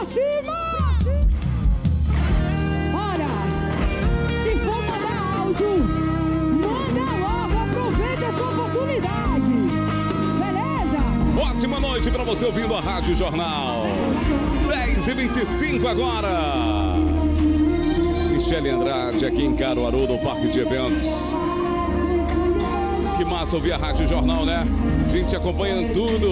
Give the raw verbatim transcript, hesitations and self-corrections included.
cima! Olha, se for mandar áudio, manda logo, aproveita essa oportunidade. Beleza? Ótima noite pra você ouvindo a Rádio Jornal. dez e vinte e cinco agora. Michele Andrade aqui em Caruaru, no Parque de Eventos. Que massa ouvir a Rádio Jornal, né? A gente acompanha tudo.